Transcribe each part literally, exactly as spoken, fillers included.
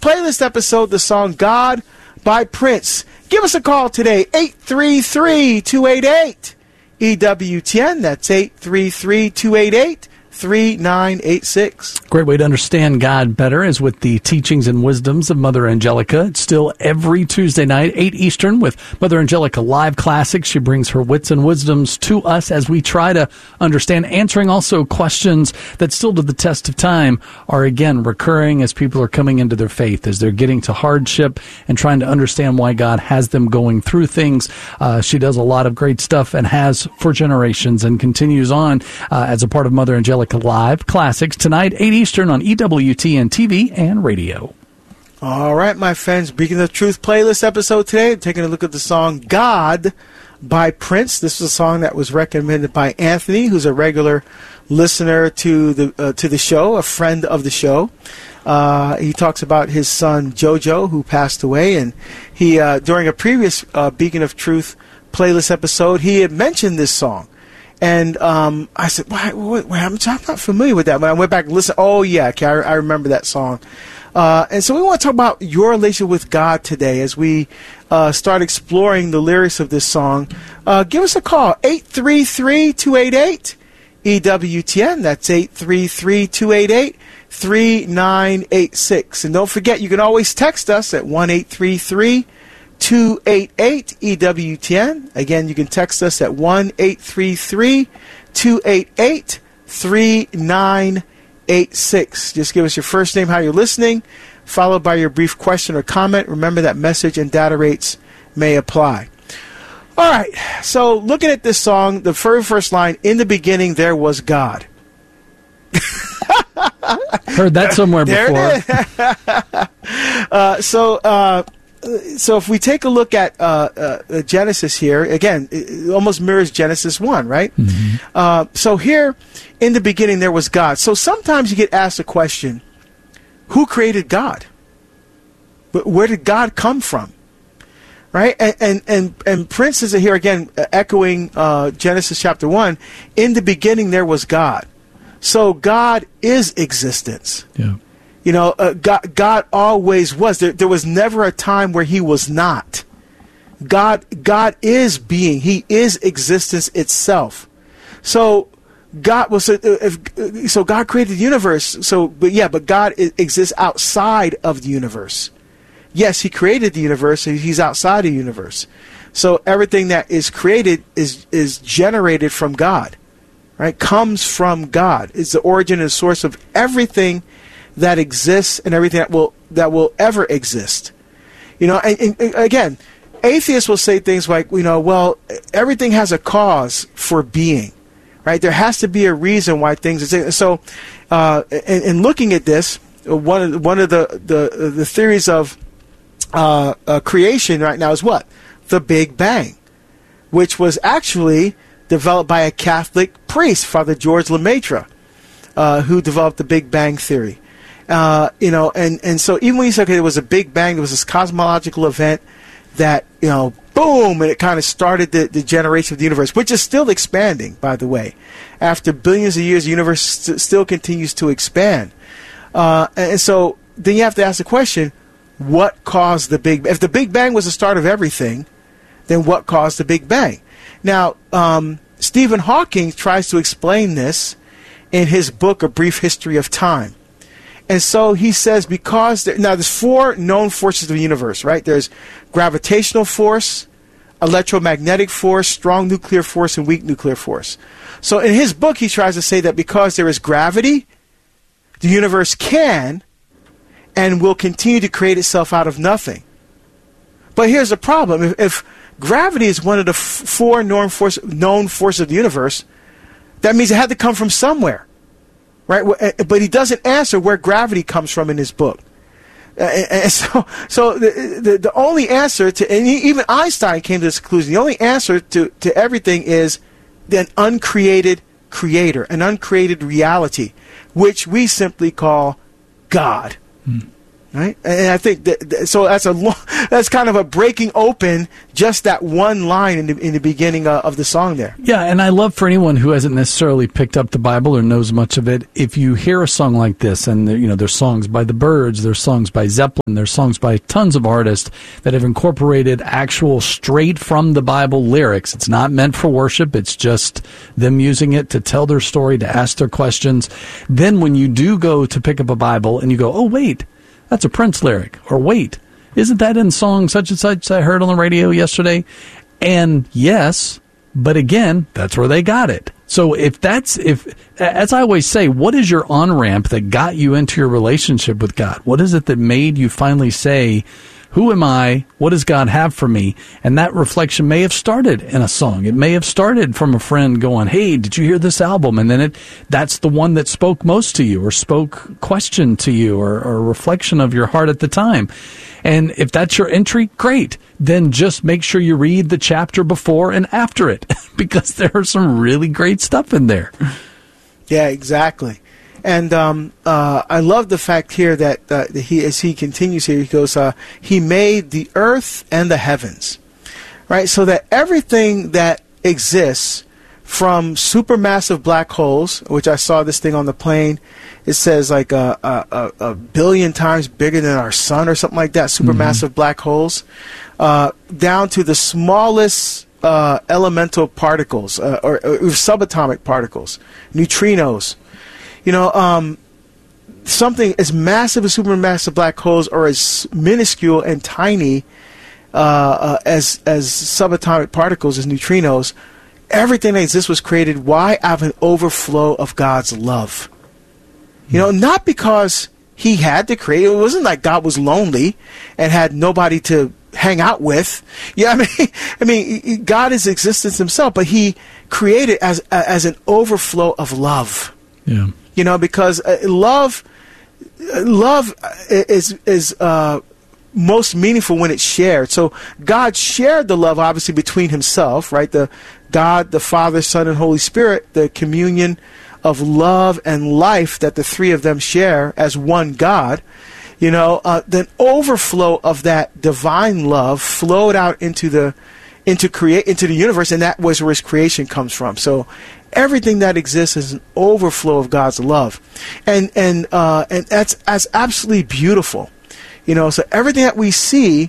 playlist episode, the song God by Prince. Give us a call today, eight three three, two eight eight, E W T N. That's eight three three, two eight eight, three nine eight six. Great way to understand God better is with the teachings and wisdoms of Mother Angelica. It's still every Tuesday night, eight Eastern, with Mother Angelica Live Classics. She brings her wits and wisdoms to us as we try to understand, answering also questions that still to the test of time are, again, recurring as people are coming into their faith, as they're getting to hardship and trying to understand why God has them going through things. Uh, she does a lot of great stuff and has for generations and continues on uh, as a part of Mother Angelica Live Classics tonight, eight Eastern on E W T N T V and radio. All right, my friends, Beacon of Truth playlist episode today, taking a look at the song God by Prince. This is a song that was recommended by Anthony, who's a regular listener to the uh, to the show, a friend of the show. Uh, he talks about his son Jojo, who passed away, and he uh, during a previous uh, Beacon of Truth playlist episode, he had mentioned this song. And um, I said, why, wait, wait, I'm, I'm not familiar with that. When I went back and listened, oh, yeah, okay, I, I remember that song. Uh, and so we want to talk about your relationship with God today as we uh, start exploring the lyrics of this song. Uh, give us a call, eight three three, two eight eight, E W T N. That's eight three three, two eight eight, three nine eight six. And don't forget, you can always text us at one eight three three, two eight eight, E W T N. Again, you can text us at one eight three three, two eight eight, three nine eight six. Just give us your first name, how you're listening, followed by your brief question or comment. Remember that message and data rates may apply. All right, so looking at this song, the very first line, in the beginning there was God. Heard that somewhere before. uh, so, uh, So if we take a look at uh, uh, Genesis here, again, it almost mirrors Genesis one, right? Mm-hmm. Uh, so here, in the beginning, there was God. So sometimes you get asked a question, who created God? But where did God come from? Right? And and, and, and Prince is here, again, echoing uh, Genesis chapter one, in the beginning, there was God. So God is existence. Yeah. You know, uh, God, God always was. There, there was never a time where he was not. God, God is being. He is existence itself. So God was. Uh, if, so God created the universe. So, but yeah, but God exists outside of the universe. Yes, he created the universe. And he's outside the universe. So everything that is created is is generated from God, right? Comes from God. It's the origin and source of everything that exists and everything that will that will ever exist. You know, and, and again, atheists will say things like, you know, well, everything has a cause for being, right? There has to be a reason why things exist. So, uh, in, in looking at this, one of the, one of the the, the theories of uh, uh, creation right now is what? The Big Bang, which was actually developed by a Catholic priest, Father George Lemaitre, uh, who developed the Big Bang theory. Uh, you know, and, and so even when you say, okay, there was a Big Bang, there was this cosmological event that, you know, boom, and it kind of started the, the generation of the universe, which is still expanding, by the way. After billions of years, the universe st- still continues to expand. Uh, and so then you have to ask the question, what caused the Big Bang? If the Big Bang was the start of everything, then what caused the Big Bang? Now, um, Stephen Hawking tries to explain this in his book, A Brief History of Time. And so he says because, there, now there's four known forces of the universe, right? There's gravitational force, electromagnetic force, strong nuclear force, and weak nuclear force. So in his book, he tries to say that because there is gravity, the universe can and will continue to create itself out of nothing. But here's the problem. If, if gravity is one of the f- four known, force, known forces of the universe, that means it had to come from somewhere. Right, but he doesn't answer where gravity comes from in his book. Uh, and so, so the, the the only answer to, and even Einstein came to this conclusion. The only answer to to everything is an uncreated creator, an uncreated reality, which we simply call God. Hmm. Right, and I think that, that so that's a long, that's kind of a breaking open just that one line in the in the beginning uh, of the song there. Yeah, and I love for anyone who hasn't necessarily picked up the Bible or knows much of it, if you hear a song like this, and you know there's songs by the Byrds, there's songs by Zeppelin, there's songs by tons of artists that have incorporated actual straight from the Bible lyrics. It's not meant for worship; it's just them using it to tell their story, to ask their questions. Then when you do go to pick up a Bible and you go, oh wait, that's a Prince lyric. Or wait, isn't that in song such and such I heard on the radio yesterday? And yes, but again, that's where they got it. So if that's, if, as I always say, what is your on-ramp that got you into your relationship with God? What is it that made you finally say, who am I? What does God have for me? And that reflection may have started in a song. It may have started from a friend going, hey, did you hear this album? And then it that's the one that spoke most to you or spoke question to you or, or a reflection of your heart at the time. And if that's your entry, great. Then just make sure you read the chapter before and after it because there's some really great stuff in there. Yeah, exactly. And um, uh, I love the fact here that uh, he, as he continues here, he goes, uh, he made the earth and the heavens, right? So that everything that exists from supermassive black holes, which I saw this thing on the plane, it says like a, a, a billion times bigger than our sun or something like that, supermassive mm-hmm. black holes, uh, down to the smallest uh, elemental particles uh, or, or subatomic particles, neutrinos. You know, um, something as massive as supermassive black holes or as minuscule and tiny uh, uh, as as subatomic particles, as neutrinos, everything that exists was created. Why? Out of an overflow of God's love. You know, not because he had to create. It wasn't like God was lonely and had nobody to hang out with. Yeah, I mean, I mean, God is existence himself, but he created as as an overflow of love. Yeah. You know, because uh, love, uh, love is is uh, most meaningful when it's shared. So God shared the love, obviously, between himself, right? The God, the Father, Son, and Holy Spirit, the communion of love and life that the three of them share as one God. You know, uh, the overflow of that divine love flowed out into the into create into the universe, and that was where his creation comes from. So everything that exists is an overflow of God's love, and and uh, and that's that's absolutely beautiful, you know. So everything that we see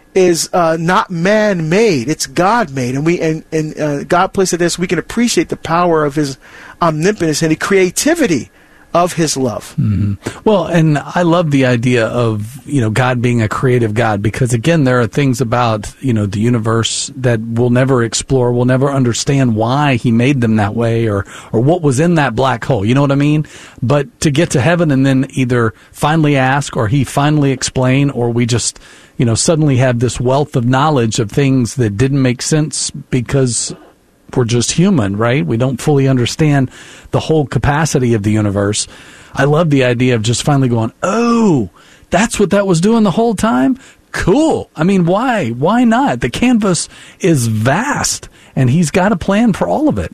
is uh, not man-made; it's God-made, and we and and uh, God placed it there so we can appreciate the power of his omnipotence and the creativity of his love. Mm-hmm. Well, and I love the idea of, you know, God being a creative God, because again, there are things about, you know, the universe that we'll never explore, we'll never understand why he made them that way or, or what was in that black hole. You know what I mean? But to get to heaven and then either finally ask or he finally explain, or we just, you know, suddenly have this wealth of knowledge of things that didn't make sense because we're just human, right? We don't fully understand the whole capacity of the universe. I love the idea of just finally going, oh, that's what that was doing the whole time? Cool. I mean, why? Why not? The canvas is vast, and he's got a plan for all of it.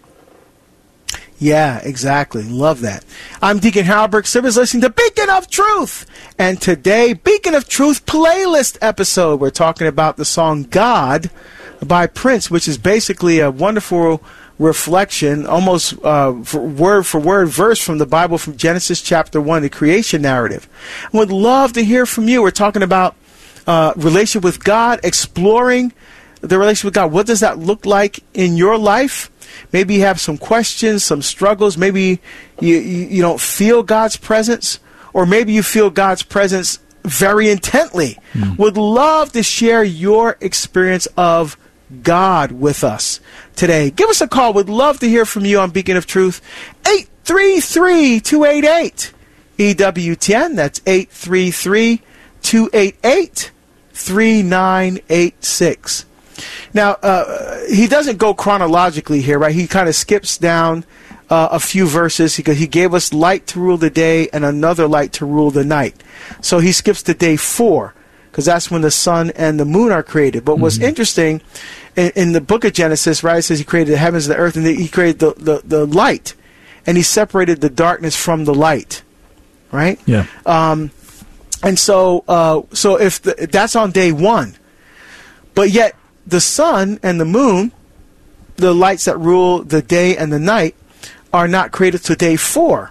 Yeah, exactly. Love that. I'm Deacon Harold Burke Simmons, listening to Beacon of Truth. And today, Beacon of Truth playlist episode. We're talking about the song God by Prince, which is basically a wonderful reflection, almost uh, for word for word verse from the Bible, from Genesis chapter one, the creation narrative. I would love to hear from you. We're talking about uh, relationship with God, exploring the relationship with God. What does that look like in your life? Maybe you have some questions, some struggles. Maybe you, you, you don't feel God's presence, or maybe you feel God's presence very intently. Mm. Would love to share your experience of God with us today. Give us a call. Would love to hear from you on Beacon of Truth. eight three three, two eight eight, E W T N. That's eight three three, two eight eight, three nine eight six. Now, uh, he doesn't go chronologically here, right? He kind of skips down uh, a few verses. He, he gave us light to rule the day and another light to rule the night. So he skips to day four, because that's when the sun and the moon are created. But mm-hmm. what's interesting, in, in the book of Genesis, right, it says he created the heavens and the earth, and the, he created the, the, the light, and he separated the darkness from the light, right? Yeah. Um, and so uh, so if the, that's on day one, but yet the sun and the moon, the lights that rule the day and the night, are not created to day four.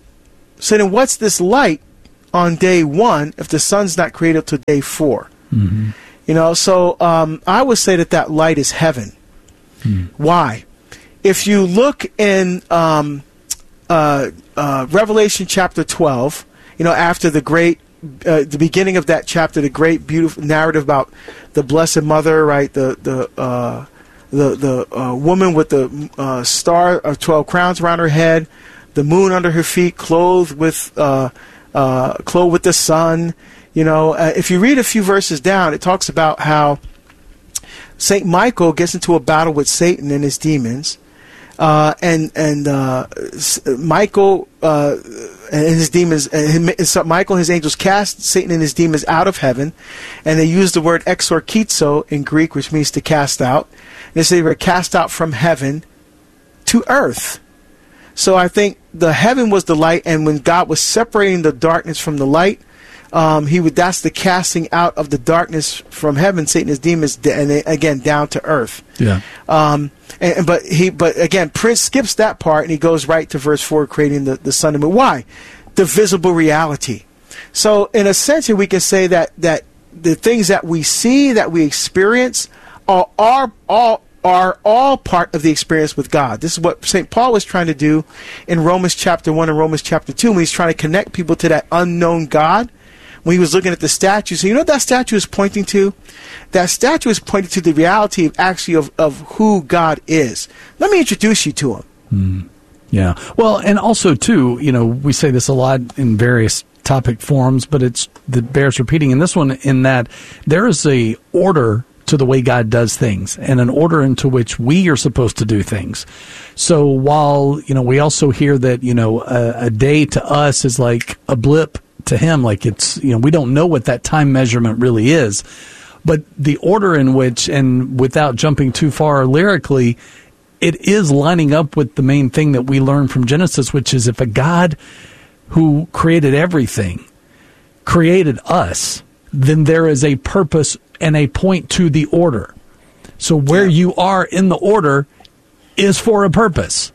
So then what's this light on day one if the sun's not created to day four? Mm-hmm. You know, so um, I would say that that light is heaven. Mm. Why? If you look in um, uh, uh, Revelation chapter twelve, you know, after the great, uh, the beginning of that chapter, the great, beautiful narrative about the Blessed Mother, right? The the uh, the the uh, woman with the uh, star of twelve crowns around her head, the moon under her feet, clothed with uh, uh, clothed with the sun. You know, uh, if you read a few verses down, it talks about how Saint Michael gets into a battle with Satan and his demons, uh, and and uh, Michael uh, and his demons, and his, Michael and his angels cast Satan and his demons out of heaven, and they use the word exorkizo in Greek, which means to cast out. And they say they were cast out from heaven to earth. So I think the heaven was the light, and when God was separating the darkness from the light, Um, he would. That's the casting out of the darkness from heaven, Satan, his demons, and they, again down to earth. Yeah. Um. And, but he. But again, Prince skips that part and he goes right to verse four, creating the the sun and moon. Why? The visible reality. So in a sense, we can say that that the things that we see, that we experience, are are all. are all part of the experience with God. This is what Saint Paul was trying to do in Romans chapter one and Romans chapter two, when he's trying to connect people to that unknown God. When he was looking at the statue, so you know what that statue is pointing to? That statue is pointing to the reality of actually of, of who God is. Let me introduce you to him. Mm. Yeah. Well, and also too, you know, we say this a lot in various topic forums, but it's that bears repeating in this one, in that there is a order to the way God does things, and an order into which we are supposed to do things. So while, you know, we also hear that, you know, a, a day to us is like a blip to him, like it's, you know, we don't know what that time measurement really is, but the order in which, and without jumping too far lyrically, it is lining up with the main thing that we learn from Genesis, which is if a God who created everything created us, then there is a purpose and a point to the order. So where yeah. you are in the order is for a purpose.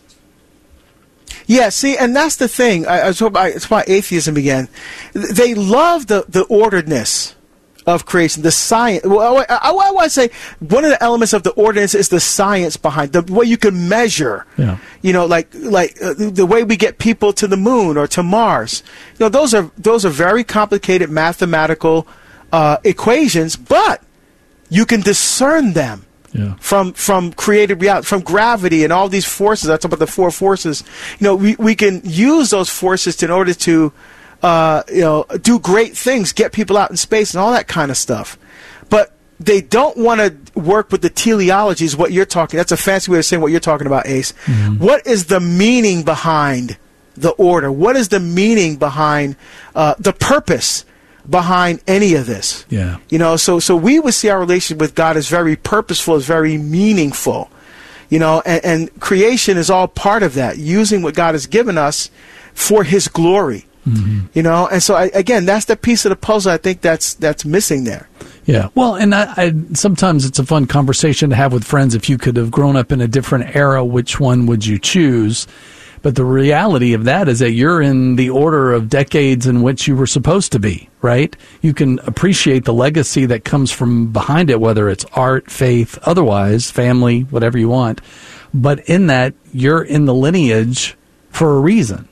Yeah, see, and that's the thing. I, I was about, it's why atheism began. They love the, the orderedness of creation, the science. Well, I, I, I want to say one of the elements of the ordinance is the science behind the way you can measure. Yeah. You know, like like uh, the way we get people to the moon or to Mars. You know, those are those are very complicated mathematical uh, equations, but you can discern them. Yeah. From from created reality, from gravity and all these forces. I talk about the four forces. You know, we, we can use those forces to, in order to, uh, you know, do great things, get people out in space and all that kind of stuff. But they don't want to work with the teleologies. What you're talking, that's a fancy way of saying what you're talking about, Ace. Mm-hmm. What is the meaning behind the order? What is the meaning behind uh, the purpose behind any of this? Yeah. You know, so so we would see our relationship with God as very purposeful, as very meaningful. You know, and, and creation is all part of that, using what God has given us for his glory. Mm-hmm. You know, and so I, again, that's the piece of the puzzle I think that's that's missing there. Yeah. Well, and I, I sometimes it's a fun conversation to have with friends. If you could have grown up in a different era, which one would you choose? But the reality of that is that you're in the order of decades in which you were supposed to be, right? You can appreciate the legacy that comes from behind it, whether it's art, faith, otherwise, family, whatever you want. But in that, you're in the lineage for a reason.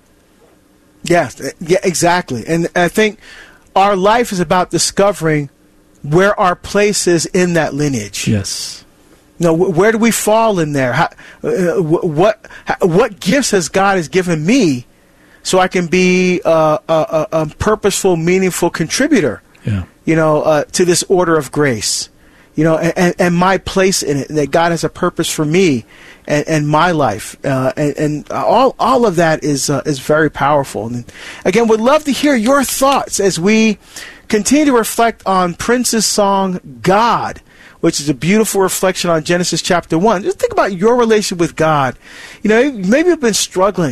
Yes, yeah, exactly. And I think our life is about discovering where our place is in that lineage. Yes. No, where do we fall in there? How, uh, what what gifts has God has given me, so I can be uh, a, a purposeful, meaningful contributor? Yeah. You know, uh, to this order of grace. You know, and, and my place in it, and that God has a purpose for me and, and my life, uh, and, and all all of that is uh, is very powerful. And again, would love to hear your thoughts as we continue to reflect on Prince's song "God," which is a beautiful reflection on Genesis chapter one. Just think about your relationship with God. You know, maybe you've been struggling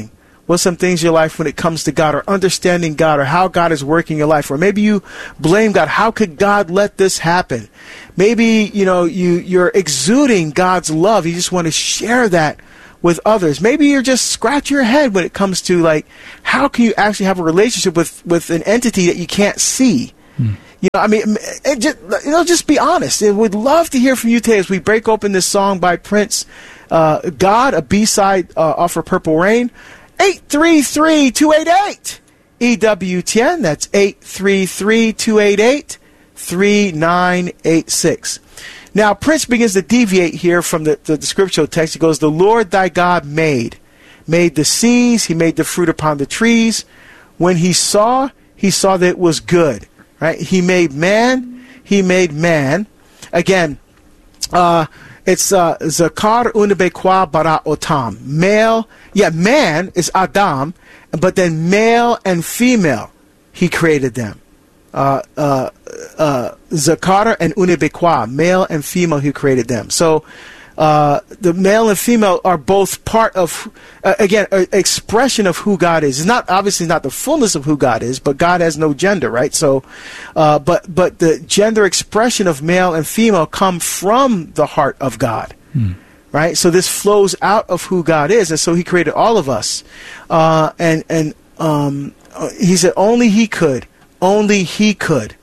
What's some things in your life when it comes to God, or understanding God, or how God is working in your life? Or maybe you blame God. How could God let this happen? Maybe, you know, you, you're exuding God's love. You just want to share that with others. Maybe you're just scratching your head when it comes to, like, how can you actually have a relationship with, with an entity that you can't see? Hmm. You know, I mean, it just, you know, just be honest. And we'd love to hear from you today as we break open this song by Prince, uh, God, a B-side uh, off of Purple Rain. eight three three, two eight eight, E W T N. That's eight three three, two eight eight, three nine eight six. Now, Prince begins to deviate here from the, the, the scriptural text. He goes, the Lord thy God made, made the seas, he made the fruit upon the trees. When he saw, he saw that it was good. Right? He made man, he made man. Again, uh, it's uh, Zakar unebekwa bara otam. Male, yeah, man is Adam, but then male and female, he created them. Uh, uh, uh, Zakar and unebekwa, male and female, he created them. So, uh, the male and female are both part of, uh, again, an expression of who God is. It's not, obviously not the fullness of who God is, but God has no gender, right? So, uh, but, but the gender expression of male and female come from the heart of God, hmm. right? So this flows out of who God is. And so he created all of us. Uh, and, and, um, he said only he could, only he could.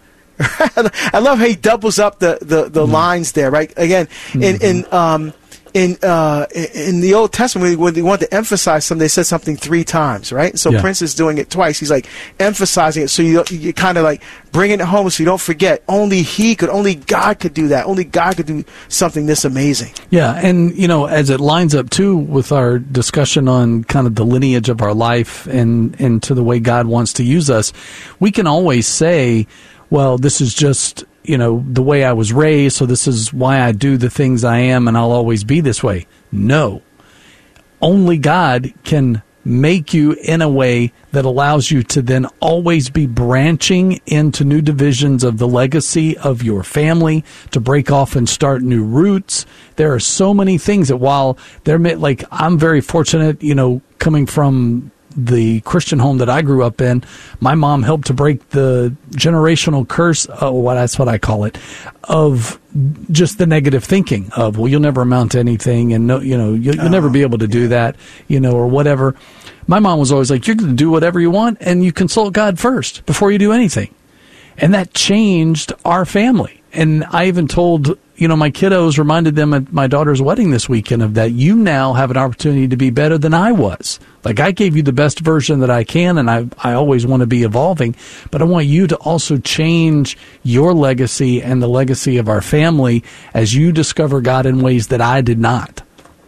I love how he doubles up the, the, the mm-hmm. lines there, right? Again, in mm-hmm. in um, in uh, in the Old Testament, when they want to emphasize something, they said something three times, right? So yeah. Prince is doing it twice. He's like emphasizing it, so you you kind of like bring it home, so you don't forget. Only he could, only God could do that. Only God could do something this amazing. Yeah, and you know, as it lines up too with our discussion on kind of the lineage of our life and and to the way God wants to use us, we can always say, well, this is just, you know, the way I was raised, so this is why I do the things I am, and I'll always be this way. No. Only God can make you in a way that allows you to then always be branching into new divisions of the legacy of your family, to break off and start new roots. There are so many things that while they're, like, I'm very fortunate, you know, coming from the Christian home that I grew up in, my mom helped to break the generational curse, oh, what that's what I call it, of just the negative thinking of, well, you'll never amount to anything, and no, you know, you'll, you'll oh, never be able to do that, you know, or whatever. My mom was always like, you're going to do whatever you want, and you consult God first before you do anything. And that changed our family. And I even told, you know, my kiddos, reminded them at my daughter's wedding this weekend of that. You now have an opportunity to be better than I was. Like, I gave you the best version that I can, and I I always want to be evolving, but I want you to also change your legacy and the legacy of our family as you discover God in ways that I did not.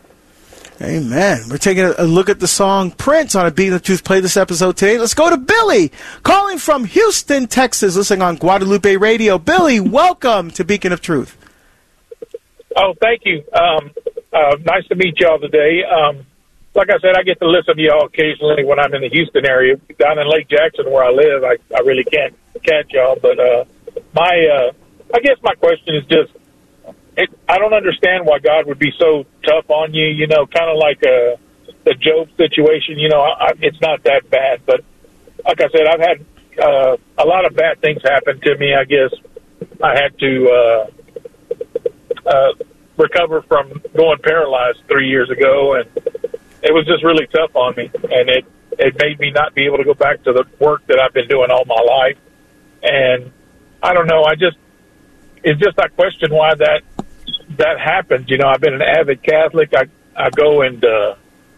Amen. We're taking a look at the song Prince on A Beat of Truth. Play this episode today. Let's go to Billy, calling from Houston, Texas, listening on Guadalupe Radio. Billy, welcome to Beacon of Truth. Oh, thank you. Um, uh, nice to meet y'all today. Um, like I said, I get to listen to y'all occasionally when I'm in the Houston area. Down in Lake Jackson, where I live, I, I really can't catch y'all. But uh, my, uh, I guess my question is just, it, I don't understand why God would be so tough on you. You know, kind of like a, the Job situation. You know, I, I, it's not that bad, but like I said, I've had uh, a lot of bad things happen to me. I guess I had to. Uh, Uh, recover from going paralyzed three years ago, and it was just really tough on me, and it it made me not be able to go back to the work that I've been doing all my life. And I don't know, I just it's just I question why that that happened. You know, I've been an avid Catholic. I I go and uh,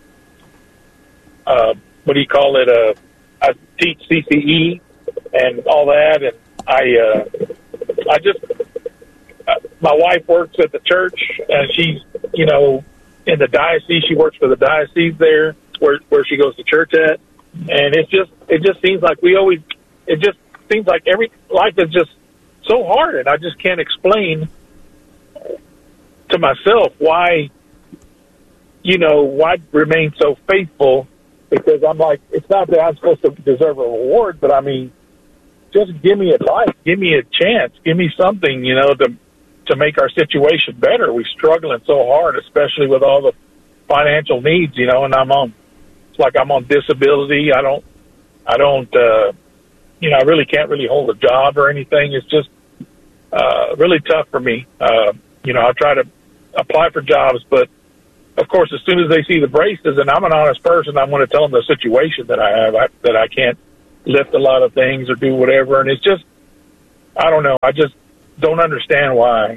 uh, what do you call it? Uh, I teach C C E and all that, and I uh, I just. Uh, my wife works at the church, and she's, you know, in the diocese. She works for the diocese there, where where she goes to church at. And it's just, it just seems like we always, it just seems like every life is just so hard, and I just can't explain to myself why, you know, why remain so faithful. Because I'm like, it's not that I'm supposed to deserve a reward, but I mean, just give me a life, give me a chance, give me something, you know, to. to make our situation better. We're struggling so hard, especially with all the financial needs, you know, and I'm on It's like I'm on disability. I don't, I don't, uh, you know, I really can't really hold a job or anything. It's just uh, really tough for me. Uh, you know, I try to apply for jobs, but of course, as soon as they see the braces, and I'm an honest person, I'm going to tell them the situation that I have, I, that I can't lift a lot of things or do whatever. And it's just, I don't know. I just don't understand why.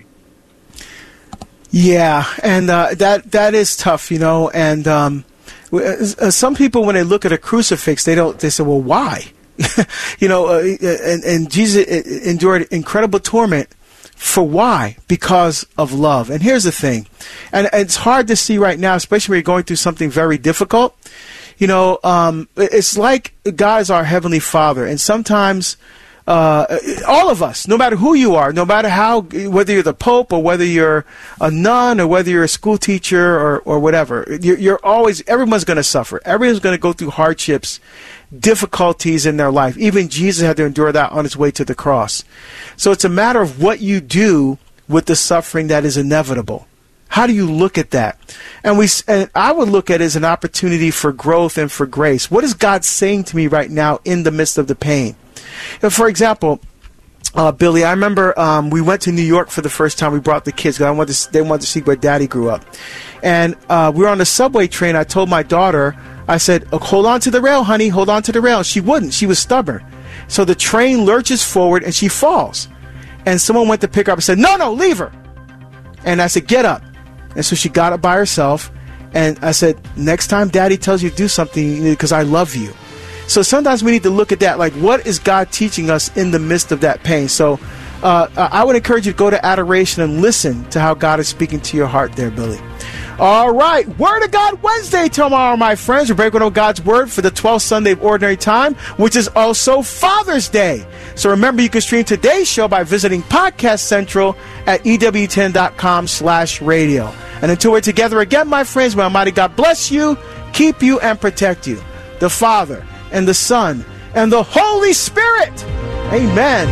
Yeah, and uh, that that is tough, you know. And um, uh, some people, when they look at a crucifix, they don't. They say, "Well, why?" you know, uh, and, and Jesus endured incredible torment for why? Because of love. And here's the thing, and it's hard to see right now, especially when you're going through something very difficult. You know, um, it's like God is our Heavenly Father, and sometimes. Uh, all of us, no matter who you are, no matter how, whether you're the Pope or whether you're a nun or whether you're a school teacher or, or whatever, you're, you're always, everyone's going to suffer. Everyone's going to go through hardships, difficulties in their life. Even Jesus had to endure that on his way to the cross. So it's a matter of what you do with the suffering that is inevitable. How do you look at that? And we, and I would look at it as an opportunity for growth and for grace. What is God saying to me right now in the midst of the pain? For example, uh, Billy, I remember um, we went to New York for the first time. We brought the kids because I wanted to, they wanted to see where Daddy grew up. And uh, we were on the subway train. I told my daughter, I said, oh, hold on to the rail, honey, hold on to the rail. She wouldn't. She was stubborn. So the train lurches forward and she falls. And someone went to pick her up and said, no, no, leave her. And I said, get up. And so she got up by herself. And I said, next time Daddy tells you to do something, because I love you. So sometimes we need to look at that, like, what is God teaching us in the midst of that pain? So uh, I would encourage you to go to adoration and listen to how God is speaking to your heart there, Billy. All right, Word of God Wednesday tomorrow, my friends. We're breaking down God's Word for the twelfth Sunday of Ordinary Time, which is also Father's Day. So remember, you can stream today's show by visiting Podcast Central at E W ten dot com slash radio. And until we're together again, my friends, may Almighty God bless you, keep you, and protect you. The Father, and the Son, and the Holy Spirit. Amen.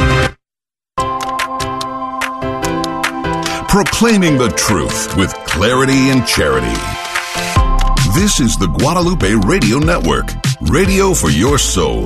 Proclaiming the truth with clarity and charity. This is the Guadalupe Radio Network, radio for your soul.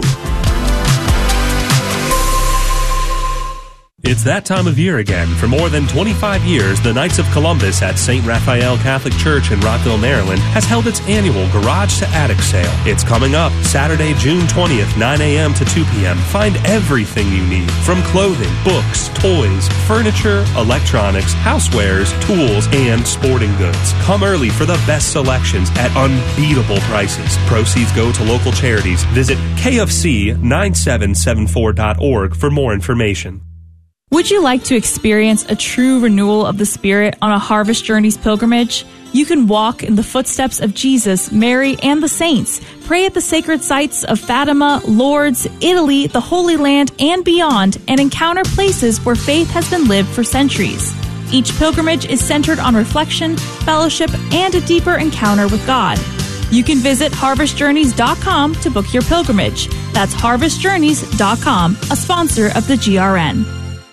It's that time of year again. For more than twenty-five years, the Knights of Columbus at Saint Raphael Catholic Church in Rockville, Maryland, has held its annual Garage to Attic sale. It's coming up Saturday, June twentieth, nine a.m. to two p.m. Find everything you need, from clothing, books, toys, furniture, electronics, housewares, tools, and sporting goods. Come early for the best selections at unbeatable prices. Proceeds go to local charities. Visit K F C nine seven seven four dot org for more information. Would you like to experience a true renewal of the Spirit on a Harvest Journeys pilgrimage? You can walk in the footsteps of Jesus, Mary, and the saints, pray at the sacred sites of Fatima, Lourdes, Italy, the Holy Land, and beyond, and encounter places where faith has been lived for centuries. Each pilgrimage is centered on reflection, fellowship, and a deeper encounter with God. You can visit harvest journeys dot com to book your pilgrimage. That's harvest journeys dot com, a sponsor of the G R N.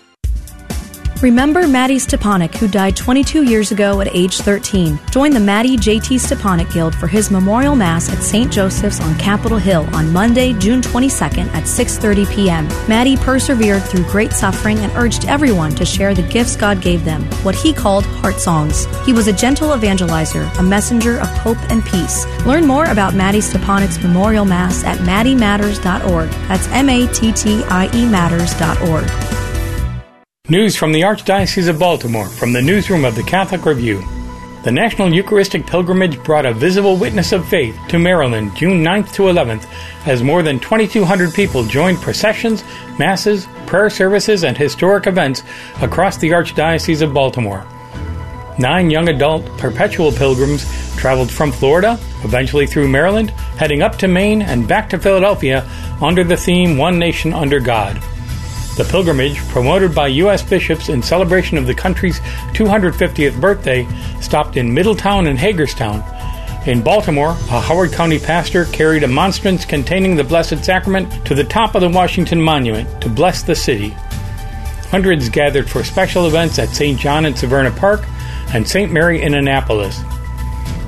Remember Maddie Stepanek, who died twenty-two years ago at age thirteen. Join the Maddie J T Stepanek Guild for his memorial mass at Saint Joseph's on Capitol Hill on Monday, June twenty-second at six thirty p.m. Maddie persevered through great suffering and urged everyone to share the gifts God gave them, what he called heart songs. He was a gentle evangelizer, a messenger of hope and peace. Learn more about Maddie Stepanek's memorial mass at maddie matters dot org. That's M A T T I E matters dot org. News from the Archdiocese of Baltimore, from the newsroom of the Catholic Review. The National Eucharistic Pilgrimage brought a visible witness of faith to Maryland June ninth to eleventh, as more than twenty-two hundred people joined processions, masses, prayer services, and historic events across the Archdiocese of Baltimore. Nine young adult perpetual pilgrims traveled from Florida, eventually through Maryland, heading up to Maine and back to Philadelphia under the theme One Nation Under God. The pilgrimage, promoted by U S bishops in celebration of the country's two hundred fiftieth birthday, stopped in Middletown and Hagerstown. In Baltimore, a Howard County pastor carried a monstrance containing the Blessed Sacrament to the top of the Washington Monument to bless the city. Hundreds gathered for special events at Saint John in Severna Park and Saint Mary in Annapolis.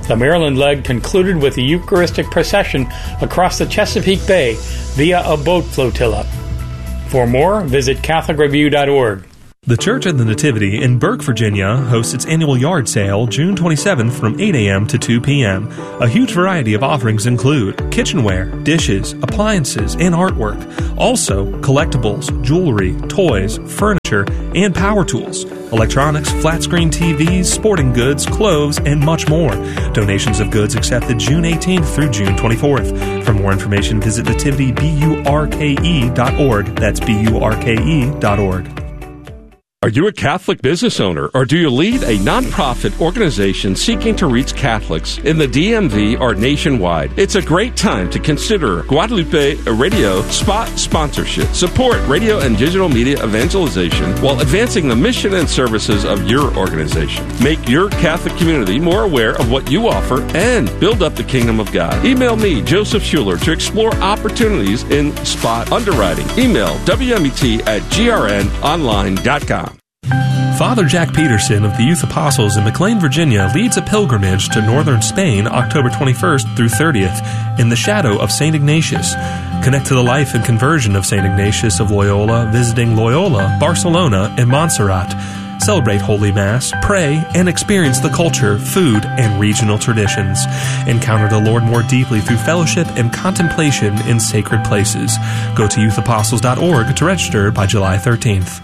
The Maryland leg concluded with a Eucharistic procession across the Chesapeake Bay via a boat flotilla. For more, visit Catholic Review dot org. The Church of the Nativity in Burke, Virginia hosts its annual yard sale June twenty-seventh from eight a.m. to two p.m. A huge variety of offerings include kitchenware, dishes, appliances, and artwork. Also, collectibles, jewelry, toys, furniture, and power tools, electronics, flat-screen T Vs, sporting goods, clothes, and much more. Donations of goods accepted June eighteenth through June twenty-fourth. For more information, visit nativity burke dot org. That's B U R K E dot org. Are you a Catholic business owner, or do you lead a nonprofit organization seeking to reach Catholics in the D M V or nationwide? It's a great time to consider Guadalupe Radio spot sponsorship. Support radio and digital media evangelization while advancing the mission and services of your organization. Make your Catholic community more aware of what you offer and build up the kingdom of God. Email me, Joseph Schuler, to explore opportunities in spot underwriting. Email W M E T at G R N online dot com. Father Jack Peterson of the Youth Apostles in McLean, Virginia, leads a pilgrimage to northern Spain October twenty-first through thirtieth in the shadow of Saint Ignatius. Connect to the life and conversion of Saint Ignatius of Loyola, visiting Loyola, Barcelona, and Montserrat. Celebrate Holy Mass, pray, and experience the culture, food, and regional traditions. Encounter the Lord more deeply through fellowship and contemplation in sacred places. Go to youth apostles dot org to register by July thirteenth.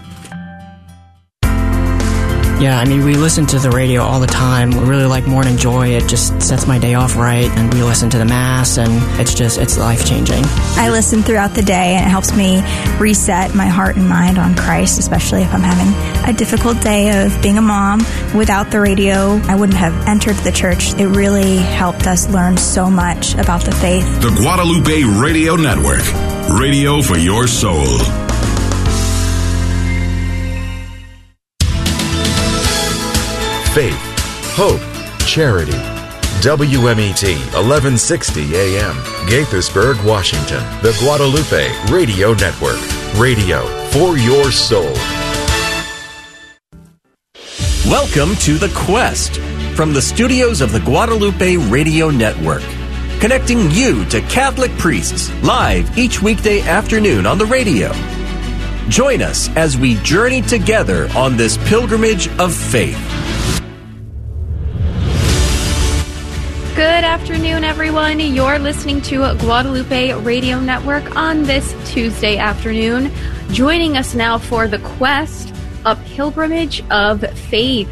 Yeah, I mean, we listen to the radio all the time. We really like Morning Joy. It just sets my day off right. And we listen to the Mass, and it's just, it's life-changing. I listen throughout the day, and it helps me reset my heart and mind on Christ, especially if I'm having a difficult day of being a mom. Without the radio, I wouldn't have entered the church. It really helped us learn so much about the faith. The Guadalupe Radio Network. Radio for your soul. Faith, hope, charity. W M E T, eleven sixty A M, Gaithersburg, Washington. The Guadalupe Radio Network. Radio for your soul. Welcome to The Quest from the studios of the Guadalupe Radio Network. Connecting you to Catholic priests live each weekday afternoon on the radio. Join us as we journey together on this pilgrimage of faith. Good afternoon, everyone. You're listening to Guadalupe Radio Network on this Tuesday afternoon. Joining us now for The Quest, a pilgrimage of faith.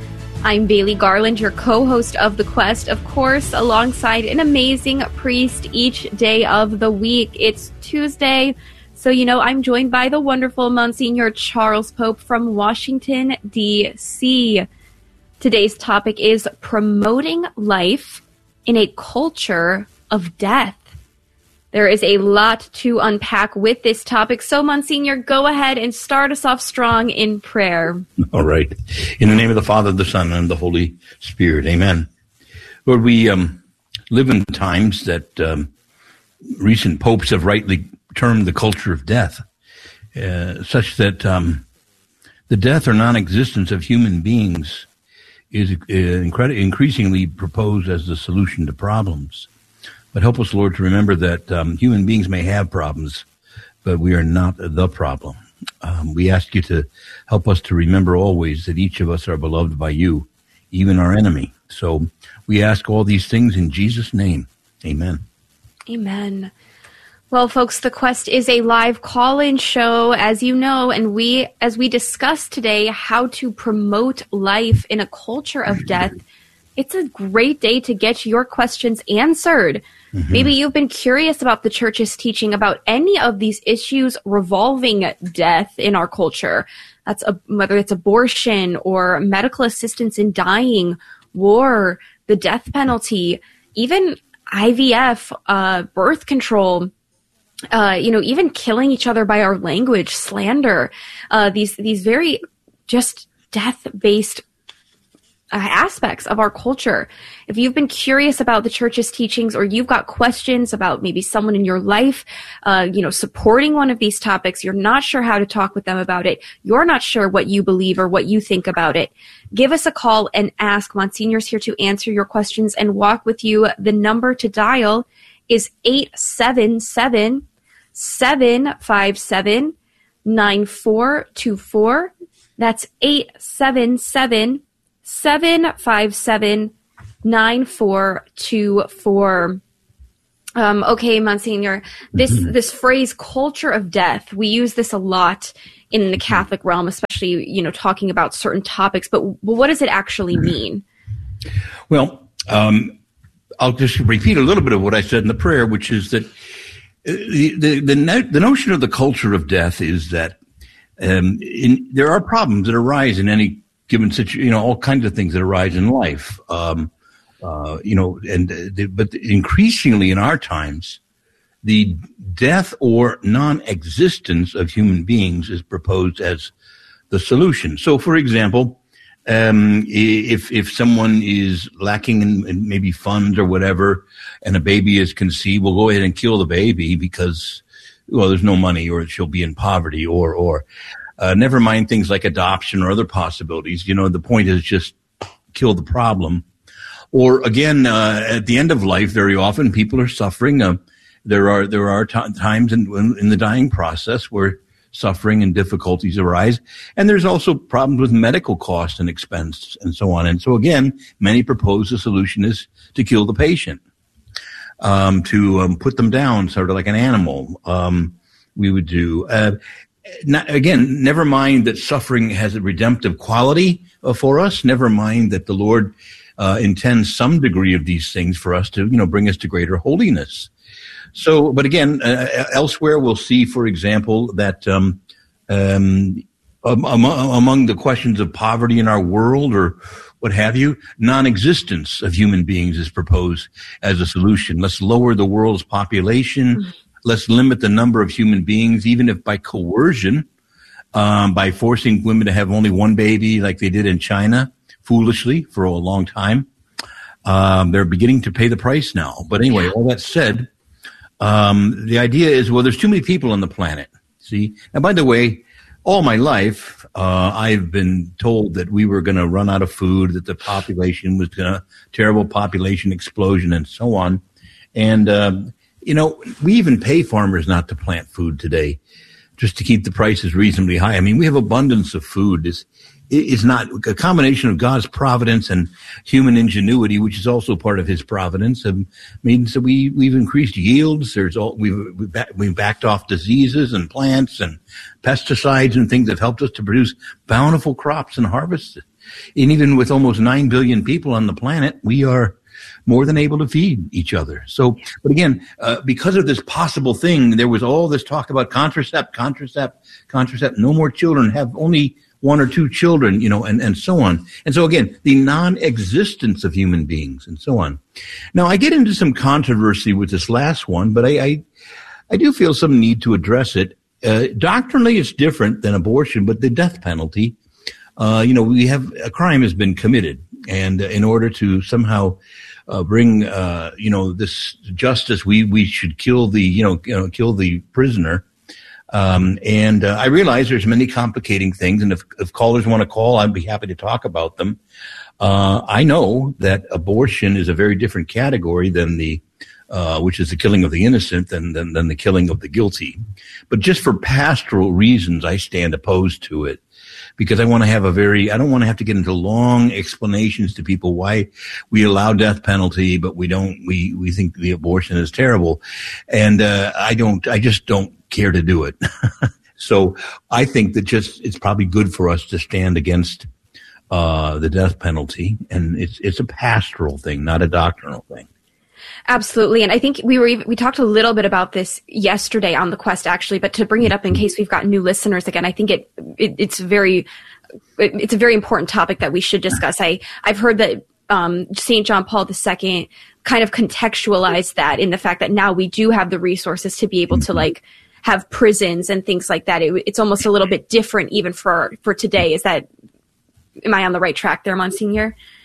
I'm Bailey Garland, your co-host of The Quest, of course, alongside an amazing priest each day of the week. It's Tuesday, so you know I'm joined by the wonderful Monsignor Charles Pope from Washington, D C Today's topic is promoting life in a culture of death. There is a lot to unpack with this topic. So, Monsignor, go ahead and start us off strong in prayer. All right. In the name of the Father, the Son, and the Holy Spirit. Amen. Lord, we um, live in times that um, recent popes have rightly termed the culture of death, uh, such that um, the death or non-existence of human beings is uh, incred- increasingly proposed as the solution to problems. But help us, Lord, to remember that um, human beings may have problems, but we are not the problem. Um, we ask you to help us to remember always that each of us are beloved by you, even our enemy. So we ask all these things in Jesus' name. Amen. Amen. Well, folks, The Quest is a live call-in show, as you know, and we, as we discuss today how to promote life in a culture of death, it's a great day to get your questions answered. Mm-hmm. Maybe you've been curious about the church's teaching about any of these issues revolving death in our culture. That's a, whether it's abortion or medical assistance in dying, war, the death penalty, even I V F, uh, birth control, uh, you know, even killing each other by our language, slander, uh, these, these very just death-based aspects of our culture. If you've been curious about the church's teachings, or you've got questions about maybe someone in your life, uh, you know, supporting one of these topics, you're not sure how to talk with them about it, you're not sure what you believe or what you think about it, give us a call and ask. Monsignor's here to answer your questions and walk with you. The number to dial is eight seven seven, seven five seven, nine four two four. That's eight seven seven, seven five seven, nine four two four. Um, okay, Monsignor, this, mm-hmm. this phrase, culture of death, we use this a lot in the Catholic realm, especially, you know, talking about certain topics, but, but what does it actually mean? Well, um, I'll just repeat a little bit of what I said in the prayer, which is that the, the, the, no, the notion of the culture of death is that um, in, there are problems that arise in any given situation, you know, all kinds of things that arise in life. Um, uh, you know, and, uh, the, but increasingly in our times, the death or non-existence of human beings is proposed as the solution. So, for example, um, if, if someone is lacking in, in maybe funds or whatever, and a baby is conceived, we'll go ahead and kill the baby because, well, there's no money, or she'll be in poverty, or, or, uh, never mind things like adoption or other possibilities. You know, the point is just kill the problem. Or again, uh, at the end of life, very often people are suffering. Uh, there are, there are t- times in, in the dying process where suffering and difficulties arise. And there's also problems with medical costs and expense and so on. And so again, many propose the solution is to kill the patient, um, to um, put them down sort of like an animal. Um, we would do, uh, not, again, never mind that suffering has a redemptive quality uh, for us. Never mind that the Lord uh, intends some degree of these things for us to, you know, bring us to greater holiness. So, but again, uh, elsewhere we'll see, for example, that um, um, among, among the questions of poverty in our world or what have you, non-existence of human beings is proposed as a solution. Let's lower the world's population. Mm-hmm. Let's limit the number of human beings, even if by coercion, um, by forcing women to have only one baby like they did in China, foolishly, for a long time. Um, they're beginning to pay the price now. But anyway, all that said, Um, the idea is, well, there's too many people on the planet. See? Now, by the way, all my life, uh, I've been told that we were going to run out of food, that the population was going to, terrible population explosion and so on. And, um, you know, we even pay farmers not to plant food today just to keep the prices reasonably high. I mean, we have abundance of food. It's, it's not a combination of God's providence and human ingenuity, which is also part of his providence. It means that we, we've increased yields. There's all, we've, we've, back, we've backed off diseases and plants and pesticides and things that helped us to produce bountiful crops and harvests. And even with almost nine billion people on the planet, we are more than able to feed each other. So, but again, uh, because of this possible thing, there was all this talk about contracept, contracept, contracept, no more children, have only one or two children, you know, and, and so on. And so again, the non-existence of human beings and so on. Now, I get into some controversy with this last one, but I, I, I do feel some need to address it. Uh, doctrinally, it's different than abortion, but the death penalty, uh, you know, we have, a crime has been committed. And uh, in order to somehow uh, bring, uh, you know, this justice, we, we should kill the, you know, you know, kill the prisoner. Um, and, uh, I realize there's many complicating things. And if, if callers want to call, I'd be happy to talk about them. Uh, I know that abortion is a very different category than the, uh, which is the killing of the innocent than, than, than the killing of the guilty. But just for pastoral reasons, I stand opposed to it. Because I want to have a very, I don't want to have to get into long explanations to people why we allow death penalty, but we don't, we, we think the abortion is terrible. And, uh, I don't, I just don't care to do it. So I think that just, it's probably good for us to stand against, uh, the death penalty. And it's, it's a pastoral thing, not a doctrinal thing. Absolutely. And I think we were even, we talked a little bit about this yesterday on the Quest, actually, but to bring it up in case we've got new listeners again, I think it, it it's very, it, it's a very important topic that we should discuss. I, I've heard that, um, Saint John Paul the Second kind of contextualized that in the fact that now we do have the resources to be able to like have prisons and things like that. It, it's almost a little bit different even for, for today. Is that, am I on the right track there, Monsignor?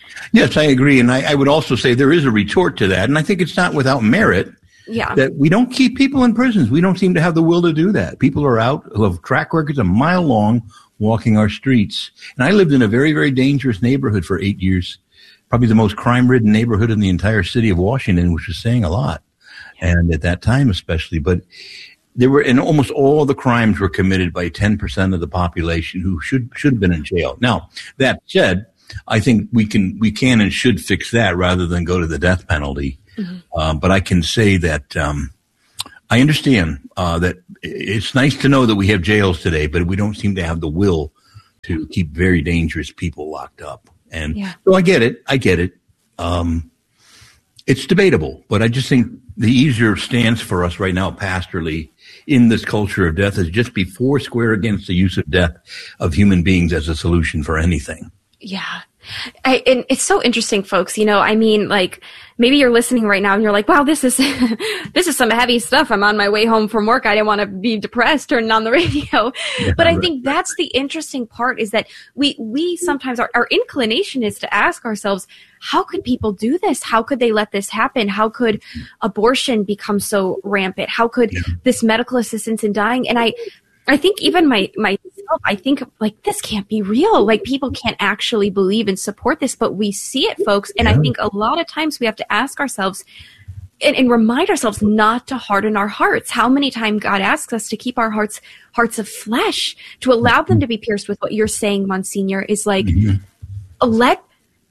Yes, I agree. And I, I would also say there is a retort to that. And I think it's not without merit. Yeah. That we don't keep people in prisons. We don't seem to have the will to do that. People are out who have track records a mile long walking our streets. And I lived in a very, very dangerous neighborhood for eight years, probably the most crime-ridden neighborhood in the entire city of Washington, which is saying a lot. And at that time especially. But there were, and almost all the crimes were committed by ten percent of the population who should, should have been in jail. Now, that said, I think we can, we can and should fix that rather than go to the death penalty. Mm-hmm. Um, but I can say that, um, I understand, uh, that it's nice to know that we have jails today, but we don't seem to have the will to keep very dangerous people locked up. And yeah. so I get it. I get it. Um, it's debatable, but I just think the easier stance for us right now, pastorally, in this culture of death is just be four square against the use of death of human beings as a solution for anything. Yeah. I, and it's so interesting, folks. You know, I mean, like, maybe you're listening right now and you're like, wow, this is, this is some heavy stuff. I'm on my way home from work. I didn't want to be depressed turning on the radio. Yeah, but I right. think that's the interesting part is that we, we sometimes, our, our inclination is to ask ourselves, how could people do this? How could they let this happen? How could abortion become so rampant? How could yeah. this medical assistance in dying? And I, I think even my, myself, I think like this can't be real. Like people can't actually believe and support this, but we see it, folks. And yeah. I think a lot of times we have to ask ourselves and, and remind ourselves not to harden our hearts. How many times God asks us to keep our hearts, hearts of flesh, to allow them to be pierced with what you're saying, Monsignor, is like, mm-hmm. let,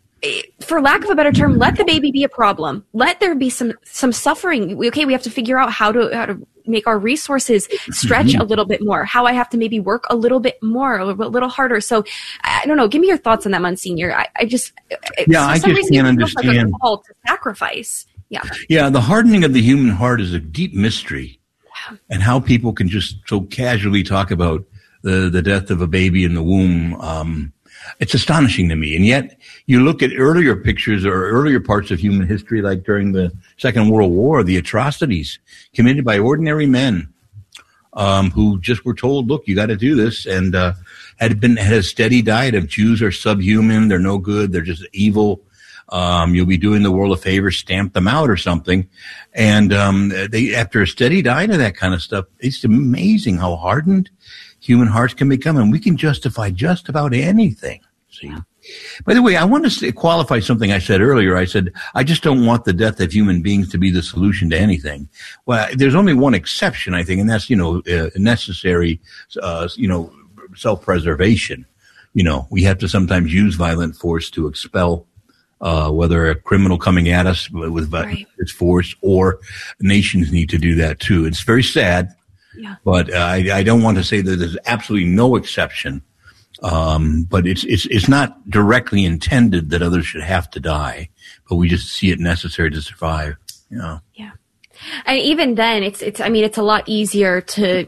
for lack of a better term, let the baby be a problem. Let there be some, some suffering. Okay. We have to figure out how to, how to make our resources stretch mm-hmm. a little bit more, how I have to maybe work a little bit more, a little, a little harder. So I don't know. Give me your thoughts on that, Monsignor. I, I just, yeah, I just can't understand. Like a call to sacrifice. Yeah. Yeah. The hardening of the human heart is a deep mystery, yeah. and how people can just so casually talk about the, the death of a baby in the womb. Um, It's astonishing to me. And yet you look at earlier pictures or earlier parts of human history, like during the Second World War, the atrocities committed by ordinary men, um, who just were told, look, you got to do this. And, uh, had been, had a steady diet of Jews are subhuman. They're no good. They're just evil. Um, you'll be doing the world a favor, stamp them out or something. And, um, they, after a steady diet of that kind of stuff, it's amazing how hardened human hearts can become, and we can justify just about anything. See? By the way, I want to say, qualify something I said earlier. I said, I just don't want the death of human beings to be the solution to anything. Well, there's only one exception, I think, and that's, you know, uh, necessary, uh, you know, self-preservation. You know, we have to sometimes use violent force to expel Uh, whether a criminal coming at us with violent right. force, or nations need to do that too. It's very sad. Yeah. But uh, I, I don't want to say that there's absolutely no exception. Um, but it's, it's, it's not directly intended that others should have to die, but we just see it necessary to survive. You know? Yeah. And even then it's, it's, I mean, it's a lot easier to,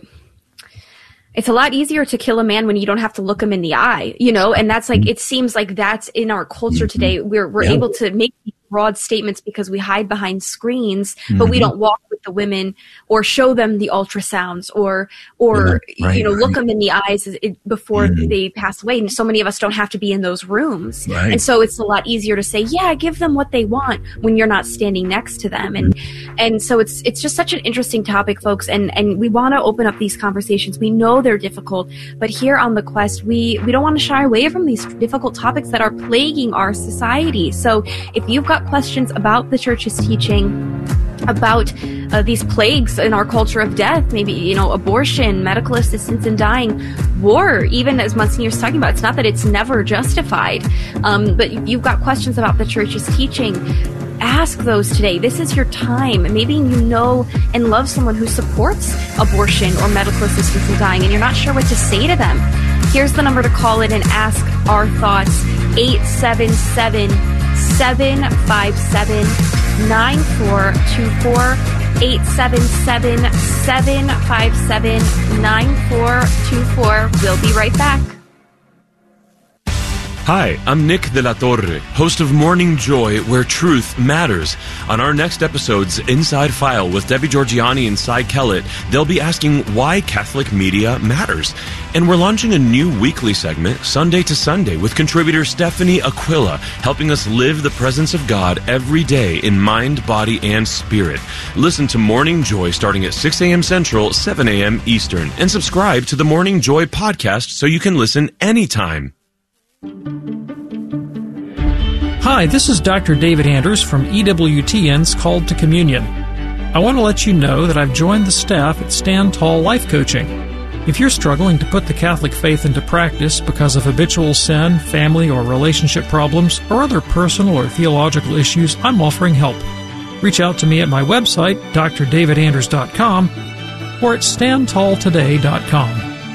it's a lot easier to kill a man when you don't have to look him in the eye, you know? And that's like, it seems like that's in our culture today. We're, we're yeah. able to make these broad statements because we hide behind screens, mm-hmm. but we don't walk with the women or show them the ultrasounds or, or, yeah, right, you know, right. look them in the eyes before mm-hmm. they pass away. And so many of us don't have to be in those rooms. Right. And so it's a lot easier to say, yeah, give them what they want when you're not standing next to them. And, mm-hmm. and so it's, it's just such an interesting topic, folks. And, and we want to open up these conversations. We know they're difficult, but here on The Quest, we, we don't want to shy away from these difficult topics that are plaguing our society. So if you've got questions about the church's teaching, about uh, these plagues in our culture of death, maybe, you know, abortion, medical assistance in dying, war, even as Monsignor's talking about, it's not that it's never justified, um, but if you've got questions about the church's teaching, ask those today. This is your time. Maybe you know and love someone who supports abortion or medical assistance in dying, and you're not sure what to say to them. Here's the number to call in and ask our thoughts, eight seven seven, seven five seven, nine four two four, eight seven seven, seven five seven, nine four two four. We'll be right back. Hi, I'm Nick de la Torre, host of Morning Joy, where truth matters. On our next episode's Inside File with Debbie Georgiani and Cy Kellett, they'll be asking why Catholic media matters. And we're launching a new weekly segment, Sunday to Sunday, with contributor Stephanie Aquila, helping us live the presence of God every day in mind, body, and spirit. Listen to Morning Joy starting at six a.m. Central, seven a.m. Eastern, and subscribe to the Morning Joy podcast so you can listen anytime. Hi, this is Doctor David Anders from E W T N's Called to Communion. I want to let you know that I've joined the staff at Stand Tall Life Coaching. If you're struggling to put the Catholic faith into practice because of habitual sin, family or relationship problems, or other personal or theological issues, I'm offering help. Reach out to me at my website, d r david anders dot com, or at stand tall today dot com.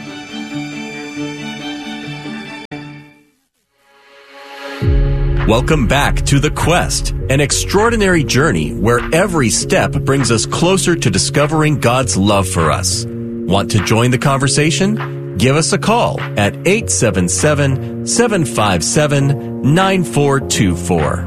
Welcome back to The Quest, an extraordinary journey where every step brings us closer to discovering God's love for us. Want to join the conversation? Give us a call at eight seven seven, seven five seven, nine four two four.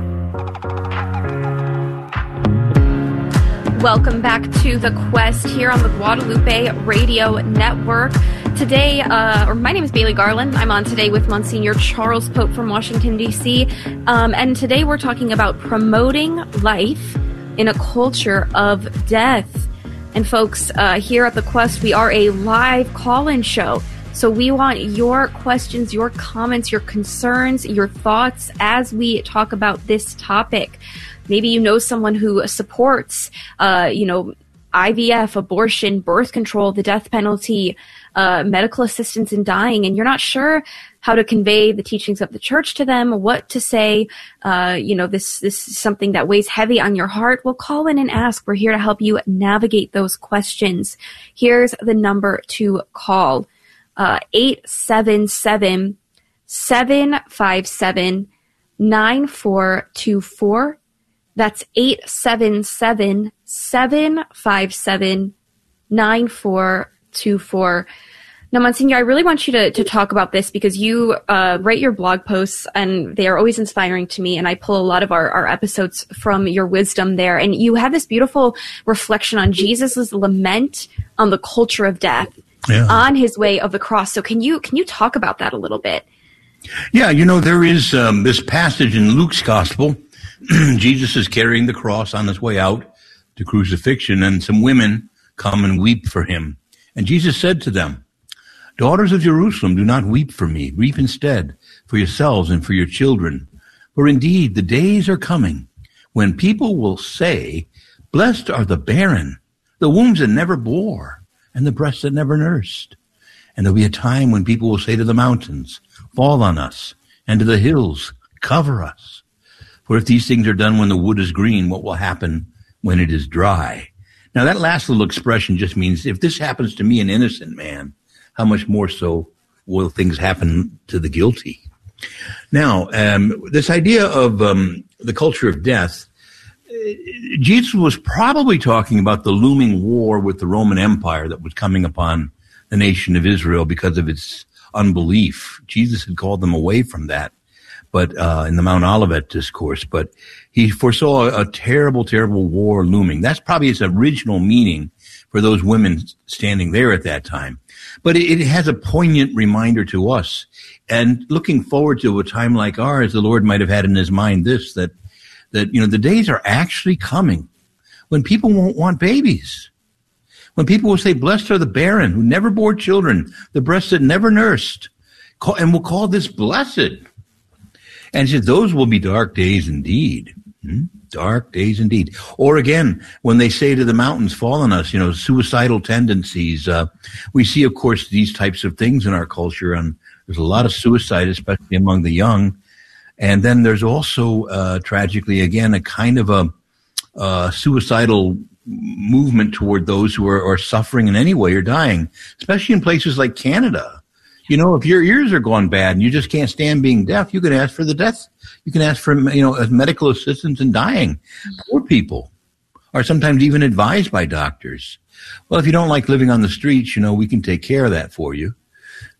Welcome back to The Quest here on the Guadalupe Radio Network. Today, uh, or my name is Bailey Garland. I'm on today with Monsignor Charles Pope from Washington, D C Um, and today we're talking about promoting life in a culture of death. And folks, uh, here at The Quest, we are a live call-in show. So we want your questions, your comments, your concerns, your thoughts as we talk about this topic. Maybe you know someone who supports, uh, you know, I V F, abortion, birth control, the death penalty, uh, medical assistance in dying, and you're not sure how to convey the teachings of the church to them, what to say. Uh, you know, this, this is something that weighs heavy on your heart. Well, call in and ask. We're here to help you navigate those questions. Here's the number to call, uh, eight seven seven, seven five seven, nine four two four. That's eight seven seven, seven five seven, nine four two four. Now, Monsignor, I really want you to, to talk about this because you uh, write your blog posts, and they are always inspiring to me, and I pull a lot of our, our episodes from your wisdom there. And you have this beautiful reflection on Jesus' lament on the culture of death, yeah, on his way of the cross. So can you can you talk about that a little bit? Yeah, you know, there is um, this passage in Luke's gospel. Jesus is carrying the cross on his way out to crucifixion, and some women come and weep for him. And Jesus said to them, "Daughters of Jerusalem, do not weep for me. Weep instead for yourselves and for your children. For indeed, the days are coming when people will say, 'Blessed are the barren, the wombs that never bore, and the breasts that never nursed.' And there'll be a time when people will say to the mountains, 'Fall on us,' and to the hills, 'Cover us.' For if these things are done when the wood is green, what will happen when it is dry?" Now, that last little expression just means if this happens to me, an innocent man, how much more so will things happen to the guilty? Now, um, this idea of um, the culture of death, Jesus was probably talking about the looming war with the Roman Empire that was coming upon the nation of Israel because of its unbelief. Jesus had called them away from that. But uh, in the Mount Olivet discourse, but he foresaw a, a terrible, terrible war looming. That's probably its original meaning for those women standing there at that time. But it, it has a poignant reminder to us. And looking forward to a time like ours, the Lord might have had in his mind this, that, that, you know, the days are actually coming when people won't want babies. When people will say, "Blessed are the barren who never bore children, the breasts that never nursed," and we'll call this blessed. And he said, those will be dark days indeed. Hmm? Dark days indeed. Or again, when they say to the mountains, "Fall on us," you know, suicidal tendencies. Uh, we see, of course, these types of things in our culture. And there's a lot of suicide, especially among the young. And then there's also, uh, tragically, again, a kind of a uh, suicidal movement toward those who are, are suffering in any way or dying, especially in places like Canada. You know, if your ears are gone bad and you just can't stand being deaf, you can ask for the death. You can ask for, you know, medical assistance in dying. Poor people are sometimes even advised by doctors. Well, if you don't like living on the streets, you know, we can take care of that for you.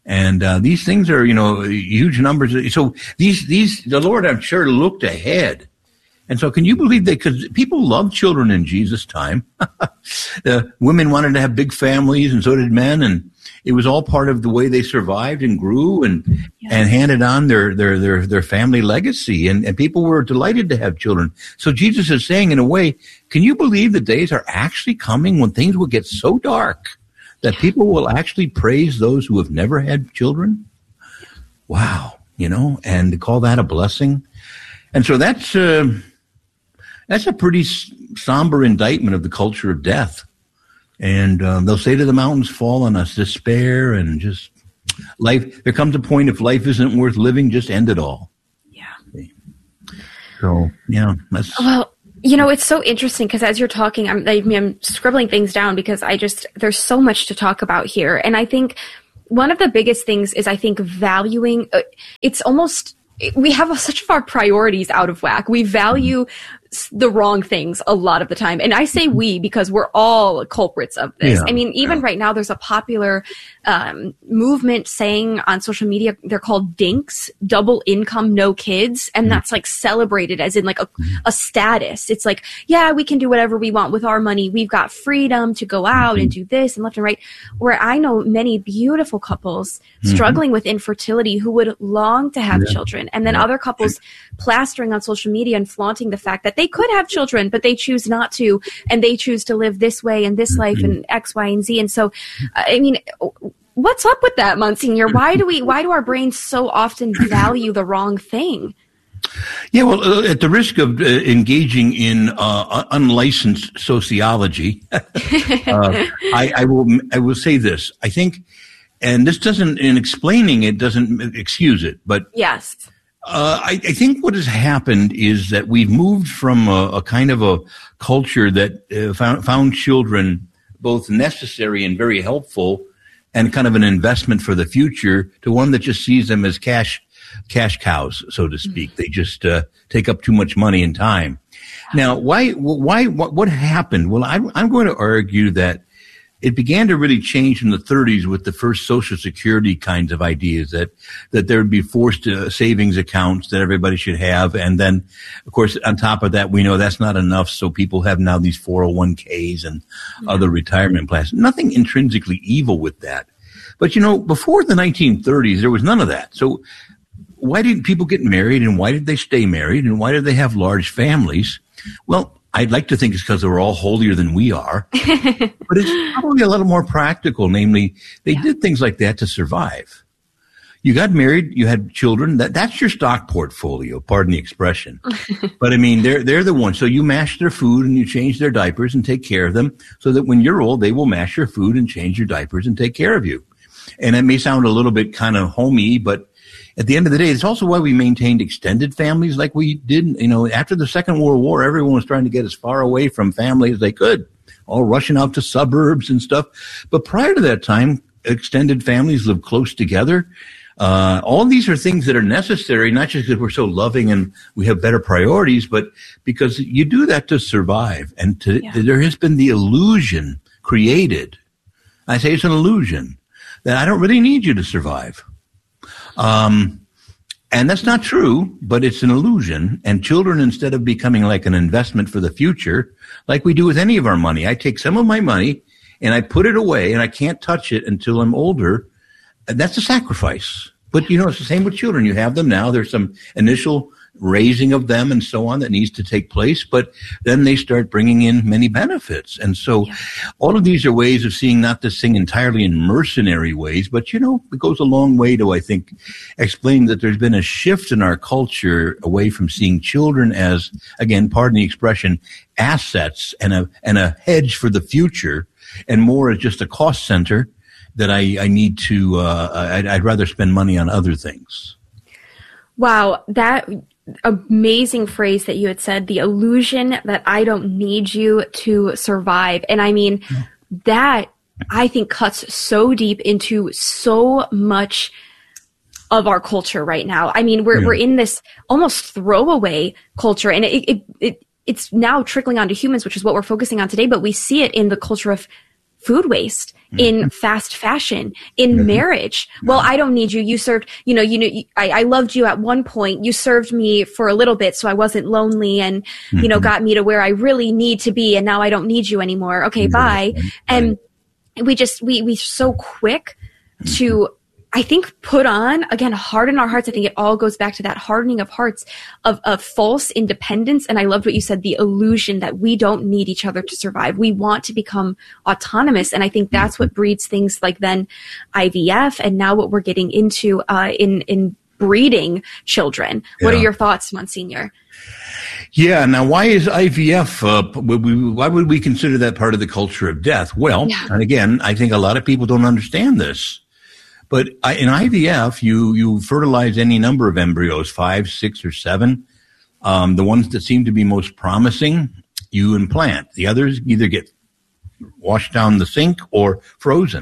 And uh, these things are, you know, huge numbers. So these, these, the Lord, I'm sure, looked ahead. And so can you believe that? Because people loved children in Jesus' time. The women wanted to have big families, and so did men. And it was all part of the way they survived and grew and yeah. and handed on their, their, their, their family legacy. And, and people were delighted to have children. So Jesus is saying, in a way, can you believe the days are actually coming when things will get so dark that people will actually praise those who have never had children? Wow. You know, and to call that a blessing. And so that's, uh, that's a pretty somber indictment of the culture of death. And um, they'll say to the mountains, fall on us, despair, and just life. There comes a point, if life isn't worth living, just end it all. Yeah. So, yeah. That's, well, you know, it's so interesting because as you're talking, I'm, I mean, I'm scribbling things down because I just, there's so much to talk about here. And I think one of the biggest things is I think valuing, uh, it's almost, we have such of our priorities out of whack. We value the wrong things a lot of the time. And I say we because we're all culprits of this. Yeah, I mean, even yeah. right now, there's a popular um, movement saying on social media, they're called DINKs, double income, no kids. And mm. that's like celebrated as in like a, a status. It's like, yeah, we can do whatever we want with our money. We've got freedom to go out mm-hmm. and do this and left and right. Where I know many beautiful couples mm-hmm. struggling with infertility who would long to have yeah. children. And then yeah. other couples plastering on social media and flaunting the fact that they could have children, but they choose not to, and they choose to live this way and this life and X, Y, and Z. And so, I mean, what's up with that, Monsignor? Why do we, why do our brains so often value the wrong thing? Yeah, well, uh, at the risk of uh, engaging in uh, unlicensed sociology, uh, I, I will, I will say this. I think, and this doesn't, in explaining it, doesn't excuse it, but yes. Uh, I, I think what has happened is that we've moved from a, a kind of a culture that uh, found, found children both necessary and very helpful and kind of an investment for the future to one that just sees them as cash cash cows, so to speak. Mm-hmm. They just uh, take up too much money and time. Now, why, why, what, what happened? Well, I'm, I'm going to argue that it began to really change in the thirties with the first Social Security kinds of ideas that, that there would be forced uh, savings accounts that everybody should have. And then, of course, on top of that, we know that's not enough. So people have now these four oh one k's and yeah. other retirement plans. Nothing intrinsically evil with that. But, you know, before the nineteen thirties, there was none of that. So why did people get married and why did they stay married and why did they have large families? Well, I'd like to think it's because they were all holier than we are, but it's probably a little more practical. Namely, they yeah. did things like that to survive. You got married, you had children. That that's your stock portfolio. Pardon the expression, but I mean they're they're the ones. So you mash their food and you change their diapers and take care of them, so that when you're old, they will mash your food and change your diapers and take care of you. And it may sound a little bit kind of homey, but at the end of the day, it's also why we maintained extended families like we did. You know, after the Second World War, everyone was trying to get as far away from family as they could, all rushing out to suburbs and stuff. But prior to that time, extended families lived close together. Uh, all these are things that are necessary, not just because we're so loving and we have better priorities, but because you do that to survive. And to, yeah. there has been the illusion created. I say it's an illusion that I don't really need you to survive. Um, and that's not true, but it's an illusion. And children, instead of becoming like an investment for the future, like we do with any of our money, I take some of my money and I put it away and I can't touch it until I'm older. And that's a sacrifice. But, you know, it's the same with children. You have them now. There's some initial raising of them and so on that needs to take place, but then they start bringing in many benefits. And so yeah. all of these are ways of seeing not this thing entirely in mercenary ways, but, you know, it goes a long way to, I think, explain that there's been a shift in our culture away from seeing children as, again, pardon the expression, assets and a, and a hedge for the future, and more as just a cost center that I, I need to, uh, I'd, I'd rather spend money on other things. Wow, that amazing phrase that you had said, the illusion that I don't need you to survive. And I mean, yeah. that I think cuts so deep into so much of our culture right now. I mean, we're, yeah. we're in this almost throwaway culture, and it, it, it, it's now trickling onto humans, which is what we're focusing on today, but we see it in the culture of food waste, in fast fashion, in mm-hmm. marriage. Well, I don't need you. You served, you know, you know, I, I loved you at one point. You served me for a little bit, so I wasn't lonely, and, mm-hmm. you know, got me to where I really need to be. And now I don't need you anymore. Okay, bye. Right. And we just, we, we so quick mm-hmm. to, I think, put on, again, harden our hearts. I think it all goes back to that hardening of hearts of, of false independence. And I loved what you said, the illusion that we don't need each other to survive. We want to become autonomous. And I think that's what breeds things like then I V F and now what we're getting into uh, in, in breeding children. Yeah. What are your thoughts, Monsignor? Yeah. Now, why is I V F, uh, would we, why would we consider that part of the culture of death? Well, yeah. and again, I think a lot of people don't understand this. But in I V F, you, you fertilize any number of embryos, five, six, or seven. Um, the ones that seem to be most promising, you implant. The others either get washed down the sink or frozen.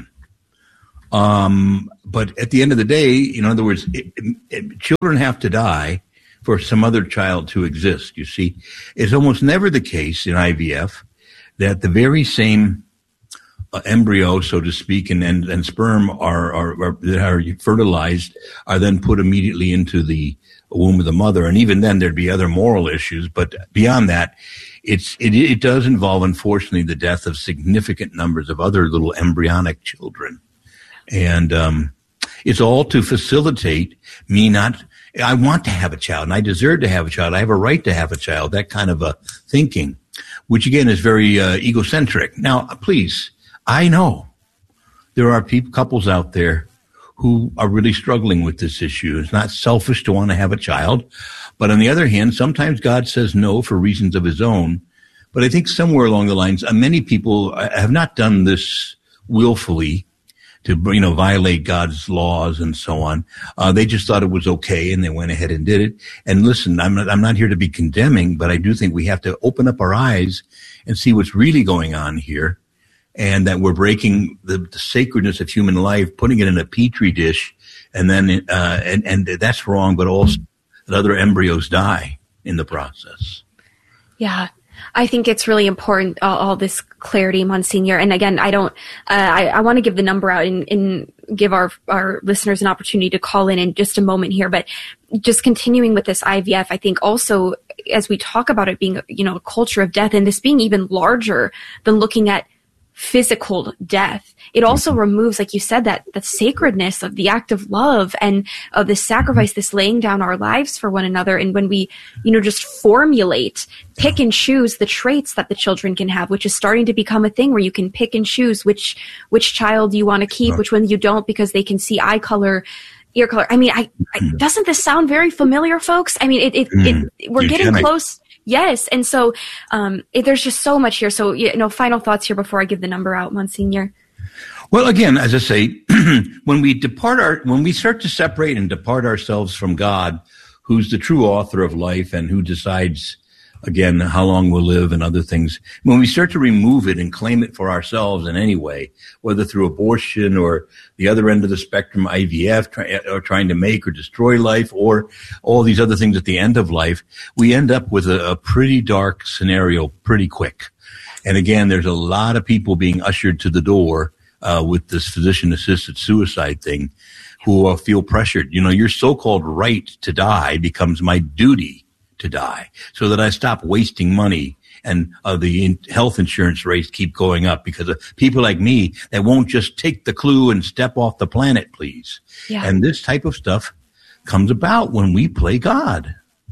Um, but at the end of the day, in other words, it, it, children have to die for some other child to exist, you see. It's almost never the case in I V F that the very same Uh, embryo, so to speak, and, and, and sperm are, are, are, that are fertilized are then put immediately into the womb of the mother. And even then there'd be other moral issues. But beyond that, it's, it, it does involve, unfortunately, the death of significant numbers of other little embryonic children. And, um, it's all to facilitate me not, I want to have a child and I deserve to have a child. I have a right to have a child, that kind of a thinking, which again is very, uh, egocentric. Now, please, I know there are people, couples out there who are really struggling with this issue. It's not selfish to want to have a child. But on the other hand, sometimes God says no for reasons of his own. But I think somewhere along the lines, uh, many people have not done this willfully to, you know, violate God's laws and so on. Uh, they just thought it was okay and they went ahead and did it. And listen, I'm not, I'm not here to be condemning, but I do think we have to open up our eyes and see what's really going on here. And that we're breaking the, the sacredness of human life, putting it in a petri dish, and then uh, and and that's wrong. But also that other embryos die in the process. Yeah, I think it's really important, all, all this clarity, Monsignor. And again, I don't. Uh, I, I want to give the number out and, and give our our listeners an opportunity to call in in just a moment here. But just continuing with this I V F, I think also as we talk about it being, you know, a culture of death, and this being even larger than looking at physical death, it also mm-hmm. removes, like you said, that that sacredness of the act of love and of this sacrifice, this laying down our lives for one another. And when we, you know, just formulate, pick and choose the traits that the children can have, which is starting to become a thing where you can pick and choose which which child you want to keep, which one you don't, because they can see eye color, ear color. I mean, I, I doesn't this sound very familiar, folks? I mean, it, it, mm. it we're getting close. Yes. And so um, it, there's just so much here. So, you know, final thoughts here before I give the number out, Monsignor. Well, again, as I say, when we depart our, when we start to separate and depart ourselves from God, who's the true author of life and who decides, again, how long we'll live and other things, when we start to remove it and claim it for ourselves in any way, whether through abortion or the other end of the spectrum, I V F, try, or trying to make or destroy life, or all these other things at the end of life, we end up with a, a pretty dark scenario pretty quick. And again, there's a lot of people being ushered to the door uh, with this physician-assisted suicide thing who uh, feel pressured. You know, your so-called right to die becomes my duty to die, so that I stop wasting money and uh, the in- health insurance rates keep going up because of people like me that won't just take the clue and step off the planet, please. Yeah. And this type of stuff comes about when we play God.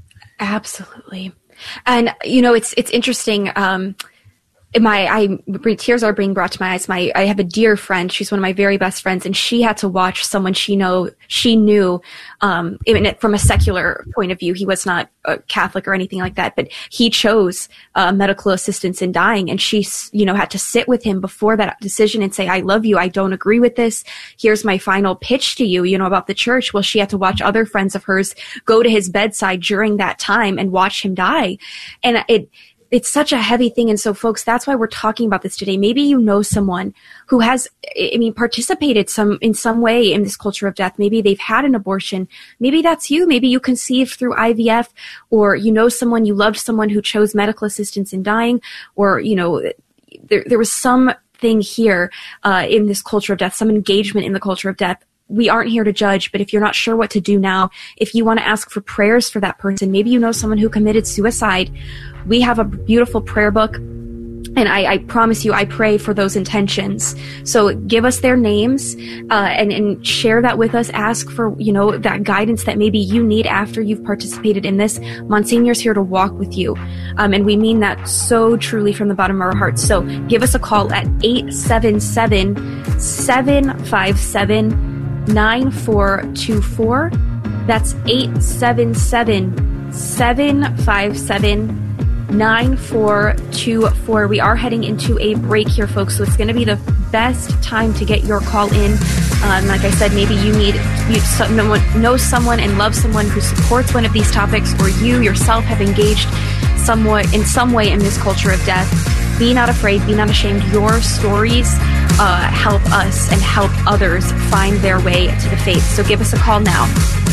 Absolutely. And, you know, it's it's interesting. Um, my I tears are being brought to my eyes. My I have a dear friend. She's one of my very best friends, and she had to watch someone she know she knew. Um, in, from a secular point of view, he was not a Catholic or anything like that, but he chose uh, medical assistance in dying, and she, you know, had to sit with him before that decision and say, "I love you. I don't agree with this. Here's my final pitch to you, you know, about the church." Well, she had to watch other friends of hers go to his bedside during that time and watch him die, and it. It's such a heavy thing. And so, folks, that's why we're talking about this today. Maybe you know someone who has, I mean, participated some in some way in this culture of death. Maybe they've had an abortion. Maybe that's you. Maybe you conceived through I V F, or you know someone, you loved someone who chose medical assistance in dying, or, you know, there, there was some thing here uh, in this culture of death, some engagement in the culture of death. We aren't here to judge, but if you're not sure what to do now, if you want to ask for prayers for that person, maybe you know someone who committed suicide, we have a beautiful prayer book. And I, I promise you, I pray for those intentions. So give us their names uh, and, and share that with us. Ask for, you know, that guidance that maybe you need after you've participated in this. Monsignor's here to walk with you. Um, and we mean that so truly from the bottom of our hearts. So give us a call at eight seven seven, seven five seven, nine four two four. That's eight seven seven, seven five seven, nine four two four. We are heading into a break here, folks, so it's going to be the best time to get your call in. Um, like I said, maybe you need you someone, know someone and love someone who supports one of these topics, or you yourself have engaged somewhat in some way in this culture of death. Be not afraid. Be not ashamed. Your stories uh, help us and help others find their way to the faith. So give us a call now.